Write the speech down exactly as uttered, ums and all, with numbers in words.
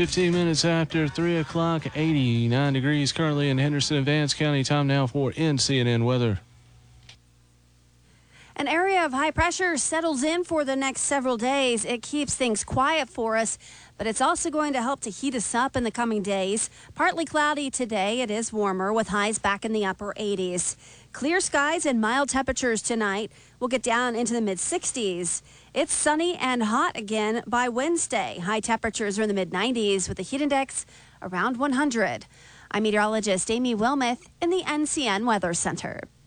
fifteen minutes after three o'clock, eighty-nine degrees currently in Henderson and Vance County. Time now for N C N N weather. An area of high pressure settles in for the next several days. It keeps things quiet for us, but it's also going to help to heat us up in the coming days. Partly cloudy today. It is warmer with highs back in the upper eighties. Clear skies and mild temperatures tonight. We'll get down into the mid sixties. It's sunny and hot again by Wednesday. High temperatures are in the mid nineties with the heat index around one hundred. I'm meteorologist Amy Wilmoth in the N C N Weather Center.